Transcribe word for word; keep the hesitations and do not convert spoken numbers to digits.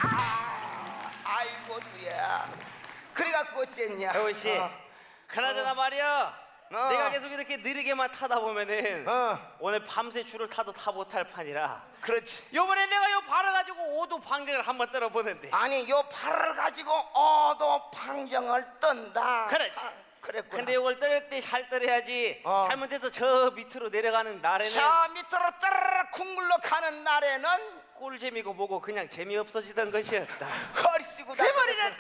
아이고 누야. 그래갖고 어쨌냐? 여우 씨, 어. 그나저나 말이야. 어. 내가 계속 이렇게 느리게만 타다 보면은 어. 오늘 밤새 줄을 타도 타 못할 판이라. 그렇지. 요번에 내가 요 발을 가지고 오도 방정을 한번 떨어보는데. 아니 요 팔을 가지고 어도 방정을 뜬다. 그렇지. 아, 그랬구나. 근데 이걸 떨 때 잘 떨어야지. 어. 잘못해서 저 밑으로 내려가는 날에는 저 밑으로 따르르 쿵굴러 가는 날에는 꿀잼이고 뭐고 그냥 재미없어지던 것이었다. 허리씨구다. 그 말이라